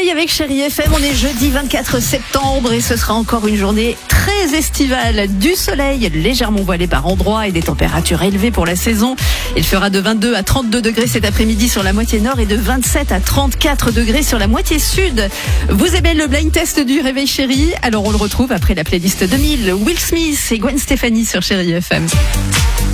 Chérie avec Chérie FM. On est jeudi 24 septembre et ce sera encore une journée très estivale. Du soleil légèrement voilé par endroits et des températures élevées pour la saison. Il fera de 22 à 32 degrés cet après-midi sur la moitié nord et de 27 à 34 degrés sur la moitié sud. Vous aimez le blind test du Réveil Chérie? Alors on le retrouve après la playlist 2000. Will Smith et Gwen Stefani sur Chérie FM.